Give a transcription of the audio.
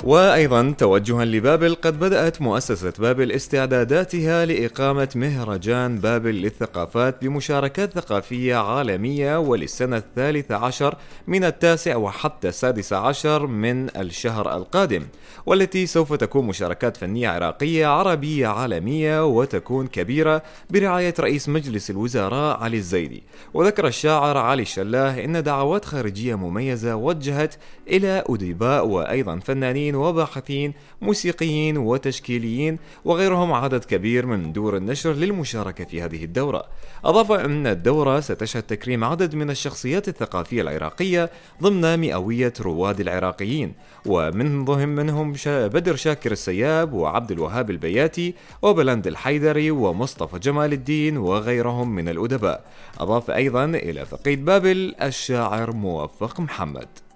وأيضا توجها لبابل، قد بدأت مؤسسة بابل استعداداتها لإقامة مهرجان بابل للثقافات بمشاركات ثقافية عالمية، وللسنة 13 من 9 وحتى 16 من الشهر القادم، والتي سوف تكون مشاركات فنية عراقية عربية عالمية وتكون كبيرة برعاية رئيس مجلس الوزراء علي الزيدي. وذكر الشاعر علي الشلاه إن دعوات خارجية مميزة وجهت إلى أدباء وأيضا فنانين وباحثين موسيقيين وتشكيليين وغيرهم عدد كبير من دور النشر للمشاركة في هذه الدورة. أضاف أن الدورة ستشهد تكريم عدد من الشخصيات الثقافية العراقية ضمن مئوية رواد العراقيين، منهم بدر شاكر السياب وعبد الوهاب البياتي وبلند الحيدري ومصطفى جمال الدين وغيرهم من الأدباء. أضاف أيضا إلى فقيد بابل الشاعر موفق محمد.